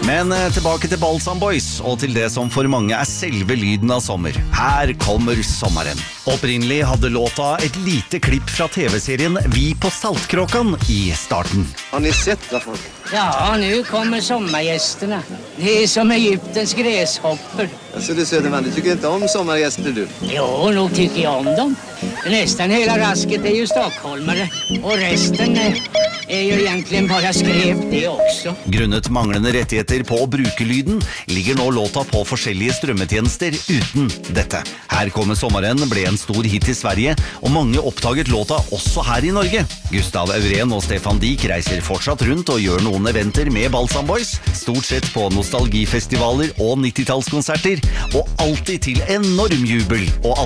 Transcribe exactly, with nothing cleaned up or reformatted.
Men tilbake til Balsam Boys, og til det som for mange er selve lyden av sommer. Her kommer sommeren. Opprinnelig hadde låta et lite klipp fra tv-serien Vi på Saltkråkan i starten. Har ni sett det folk? Ja, nu kommer sommargästerna. Det är som Egyptens gräshopper. Alltså du Söderman, du tycker inte om sommargäster du? Jo, nog tycker jag om dem. Nästan hela rasket är ju stockholmare. Och resten är, är ju egentligen bara skrev det också. Grunnet manglende rettigheter på brukerlyden ligger nå låta på forskjellige strømmetjenester uten dette. Her kommer sommeren ble en stor hit i Sverige, og mange oppdaget låta også her i Norge. Gustav Euren og Stefan Dik reiser fortsatt rundt og gjør noen eventer med Balsam Boys, stort sett på nostalgifestivaler og nittitallskonserter, og alltid til enorm jubel og